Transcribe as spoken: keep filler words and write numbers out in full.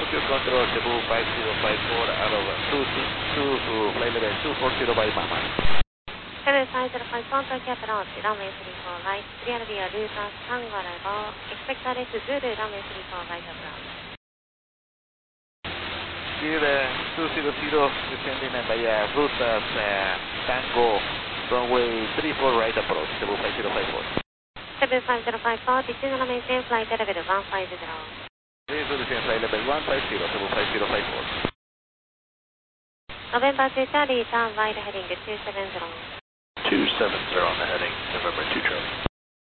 Tokyo Control Cebu five zero five four out of two six two to flight level two four zero by Mama. seven five zero five one Tokyo approach, runway three four right, clear via Lucas Tango level, expect R S Zulu, runway three four right approach. Here uh, two zero zero descending via Lucas uh, Tango, runway three four right approach, Cebu five zero five four. seven five zero five four, decision maintain flight level one five zero. Please do descend flight level one five zero, Cebu five zero five four. November two Charlie, turn right heading two seven zero. two seven zero on the heading, November two Charlie.